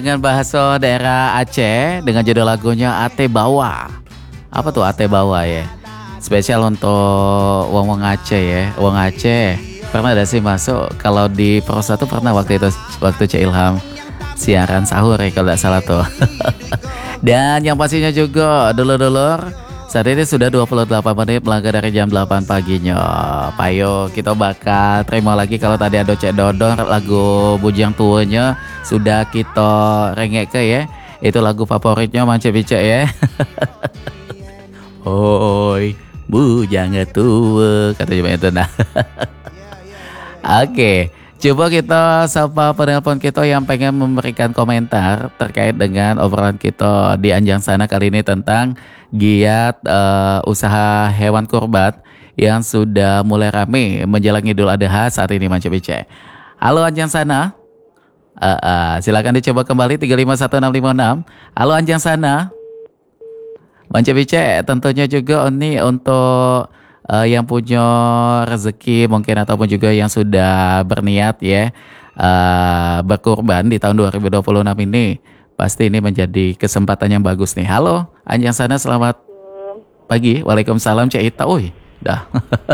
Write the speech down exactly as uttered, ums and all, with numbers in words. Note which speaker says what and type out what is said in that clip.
Speaker 1: Dengan bahasa daerah Aceh dengan judul lagunya Ate Bawa. Apa tuh Ate Bawa ya? Spesial untuk wong-wong Aceh ya. Wong Aceh pernah ada sih masuk kalau di Prosa tuh pernah waktu itu waktu Cik Ilham siaran sahur ya kalau tidak salah tuh. Dan yang pastinya juga dulur-dulur saat ini sudah dua puluh delapan menit melangkah dari jam delapan paginya. Payo kita bakal terima lagi kalau tadi ada Cek Dodon lagu Bujang Tuanya sudah kita rengek ke ya. Itu lagu favoritnya Mance Bice ya. Oi, bujang tua kata cuma itu nah. Oke, coba kita sapa penelpon kita yang pengen memberikan komentar terkait dengan obrolan kita di Anjang Sana kali ini tentang giat uh, usaha hewan kurban yang sudah mulai rame menjelang Idul Adha saat ini Mance Bice. Halo Anjang Sana. Uh, uh, silakan dicoba kembali tiga lima satu enam lima enam. Halo Anjang Sana. Mance Bice tentunya juga ini untuk uh, yang punya rezeki mungkin ataupun juga yang sudah berniat ya uh, berkurban di tahun dua ribu dua puluh enam ini pasti ini menjadi kesempatan yang bagus nih. Halo Anjang Sana, selamat pagi. Waalaikumsalam Cik Ita. Uy, dah.